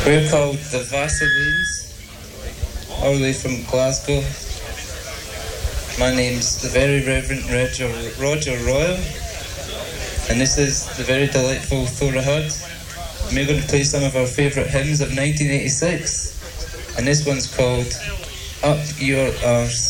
We're called the Vaselines, all the way from Glasgow. My name's the Very Reverend Roger Royal, and this is the very delightful Thora Hudd. And we're going to play some of our favourite hymns of 1986, and this one's called Up Your Arse.